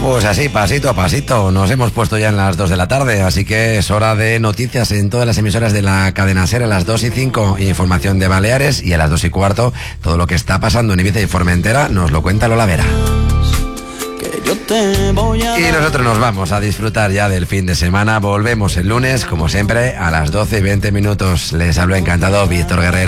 Pues así, pasito a pasito, nos hemos puesto ya en las 2 de la tarde, así que es hora de noticias en todas las emisoras de la cadena SER. A las 2:05, información de Baleares, y a las 2:15, todo lo que está pasando en Ibiza y Formentera nos lo cuenta Lola Vera. Y nosotros nos vamos a disfrutar ya del fin de semana. Volvemos el lunes, como siempre, a las 12:20. Les hablo encantado Víctor Guerrero.